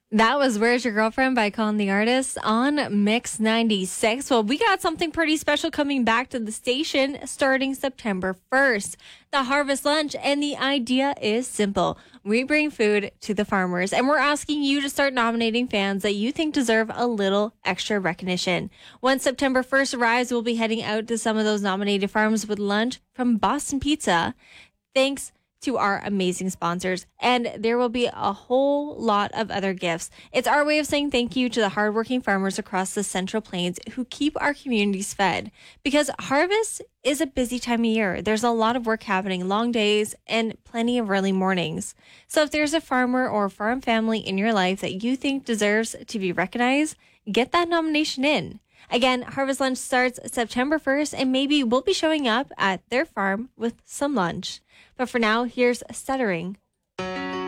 That was Where's Your Girlfriend by Con the Artist on Mix 96. Well, we got something pretty special coming back to the station starting September 1st. The Harvest Lunch, and the idea is simple. We bring food to the farmers, and we're asking you to start nominating fans that you think deserve a little extra recognition. Once September 1st arrives, we'll be heading out to some of those nominated farms with lunch from Boston Pizza. Thanks to our amazing sponsors, and there will be a whole lot of other gifts. It's our way of saying thank you to the hardworking farmers across the Central Plains who keep our communities fed, because harvest is a busy time of year. There's a lot of work happening, long days, and plenty of early mornings. So if there's a farmer or farm family in your life that you think deserves to be recognized, get that nomination in. Again, Harvest Lunch starts September 1st, and maybe we'll be showing up at their farm with some lunch. But for now, here's Stuttering